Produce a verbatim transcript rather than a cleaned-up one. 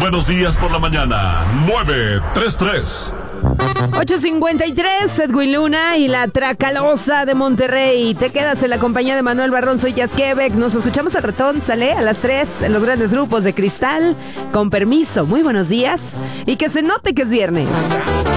Buenos Días por la Mañana, nueve tres tres. ocho cincuenta y tres, Edwin Luna y la Tracalosa de Monterrey. Te quedas en la compañía de Manuel Barronzo y Jazz Quebec. Nos escuchamos al ratón, sale a las tres en los grandes grupos de Cristal. Con permiso, muy buenos días y que se note que es viernes.